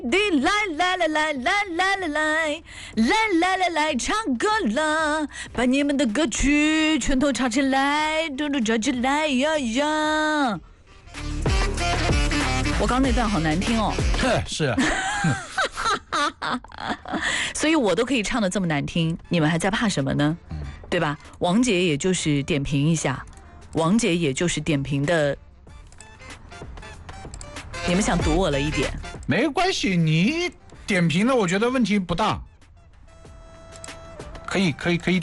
来，唱歌了，把你们的歌曲全都唱起来，嘟嘟唱起来呀呀！我刚那段好难听哦。 是。 所以我都可以唱得这么难听，你们还在怕什么呢？对吧？王姐也就是点评一下，王姐也就是点评的，你们想堵我了一点， 没关系，你点评了，我觉得问题不大，可以